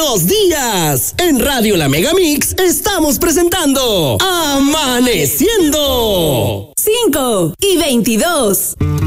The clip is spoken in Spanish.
2 días. En Radio La Megamix estamos presentando Amaneciendo. 5:22.